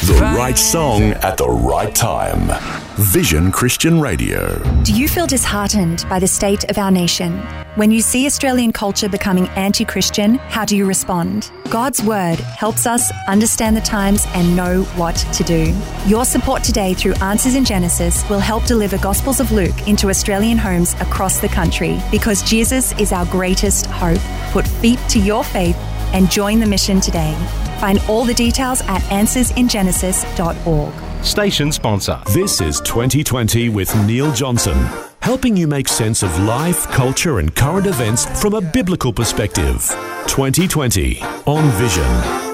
The right song at the right time. Vision Christian Radio. Do you feel disheartened by the state of our nation? When you see Australian culture becoming anti-Christian, how do you respond? God's Word helps us understand the times and know what to do. Your support today through Answers in Genesis will help deliver Gospels of Luke into Australian homes across the country, because Jesus is our greatest hope. Put feet to your faith and join the mission today. Find all the details at answersingenesis.org. Station sponsor. This is 2020 with Neil Johnson, helping you make sense of life, culture and current events from a biblical perspective. 2020 on Vision.